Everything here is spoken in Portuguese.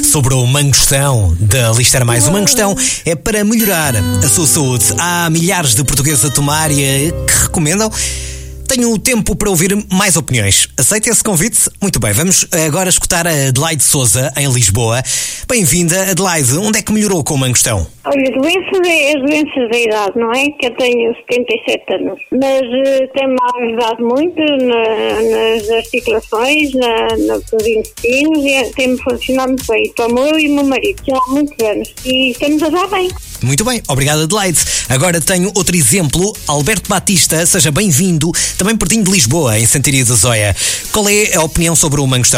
sobre o mangostão da Lister Mais. O mangostão é para melhorar a sua saúde. Há milhares de portugueses a tomar e que recomendam. Tenho tempo para ouvir mais opiniões. Aceita esse convite? Muito bem, vamos agora escutar a Adelaide Souza, em Lisboa. Bem-vinda, Adelaide. Onde é que melhorou com o mangostão? Olha, as doenças da idade, não é? Que eu tenho 77 anos. Mas tem-me ajudado muito nas articulações, nos intestinos e tem-me funcionado muito bem. Tomo eu e o meu marido, já há muitos anos. E estamos a dar bem. Muito bem, obrigado, Adelaide. Agora tenho outro exemplo, Alberto Batista, seja bem-vindo, também pertinho de Lisboa, em Santiria da Zóia. Qual é a opinião sobre o mangostão?